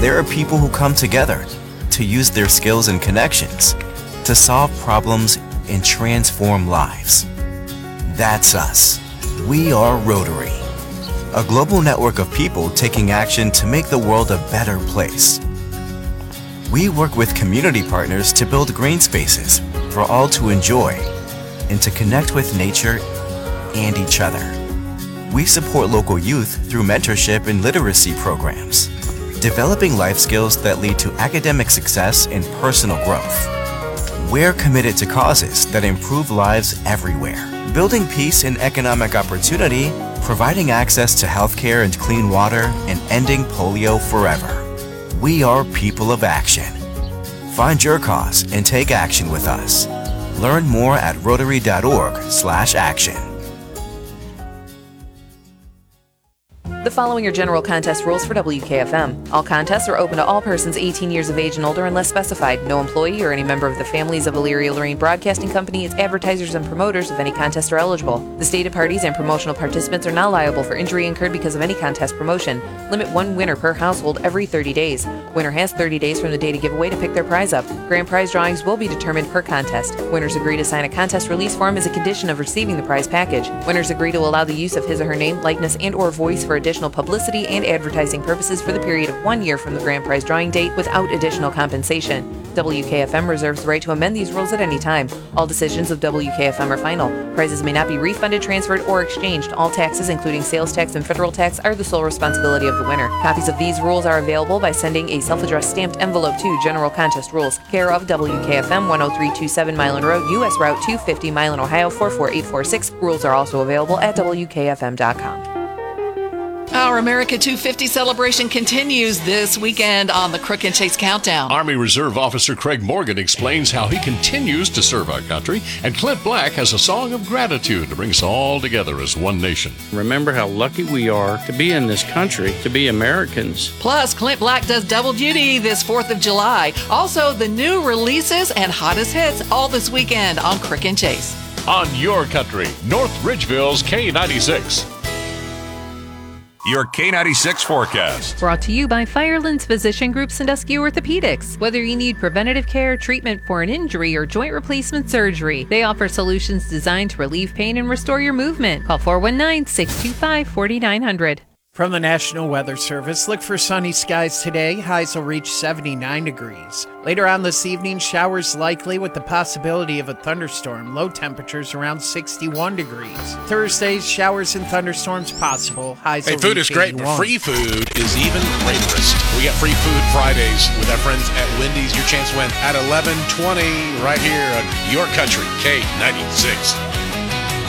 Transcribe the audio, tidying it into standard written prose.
there are people who come together to use their skills and connections to solve problems and transform lives. That's us. We are Rotary, a global network of people taking action to make the world a better place. We work with community partners to build green spaces for all to enjoy and to connect with nature and each other. We support local youth through mentorship and literacy programs, developing life skills that lead to academic success and personal growth. We're committed to causes that improve lives everywhere, building peace and economic opportunity, providing access to healthcare and clean water, and ending polio forever. We are people of action. Find your cause and take action with us. Learn more at rotary.org/action. The following are general contest rules for WKFM. All contests are open to all persons 18 years of age and older unless specified. No employee or any member of the families of Elyria-Lorraine Broadcasting Company, its advertisers, and promoters of any contest are eligible. The stated parties and promotional participants are not liable for injury incurred because of any contest promotion. Limit one winner per household every 30 days. Winner has 30 days from the date of giveaway to pick their prize up. Grand prize drawings will be determined per contest. Winners agree to sign a contest release form as a condition of receiving the prize package. Winners agree to allow the use of his or her name, likeness, and or voice for additional publicity and advertising purposes for the period of 1 year from the grand prize drawing date without additional compensation. WKFM reserves the right to amend these rules at any time. All decisions of WKFM are final. Prizes may not be refunded, transferred, or exchanged. All taxes, including sales tax and federal tax, are the sole responsibility of the winner. Copies of these rules are available by sending a self-addressed stamped envelope to General Contest Rules, care of WKFM 10327 Milan Road, U.S. Route 250, Milan, Ohio 44846. Rules are also available at WKFM.com. Our America 250 celebration continues this weekend on the Crook and Chase Countdown. Army Reserve Officer Craig Morgan explains how he continues to serve our country, and Clint Black has a song of gratitude to bring us all together as one nation. Remember how lucky we are to be in this country, to be Americans. Plus, Clint Black does double duty this 4th of July. Also, the new releases and hottest hits all this weekend on Crook and Chase. On your country, North Ridgeville's K96. Your K96 forecast. Brought to you by Firelands Physician Group Sandusky Orthopedics. Whether you need preventative care, treatment for an injury, or joint replacement surgery, they offer solutions designed to relieve pain and restore your movement. Call 419-625-4900. From the National Weather Service, look for sunny skies today. Highs will reach 79 degrees. Later on this evening, showers likely with the possibility of a thunderstorm. Low temperatures around 61 degrees. Thursdays, showers and thunderstorms possible. Highs will food reach is great, 81. but free food is even greatest. We got free food Fridays with our friends at Wendy's. Your chance to win at 11:20 right here on Your Country, K96.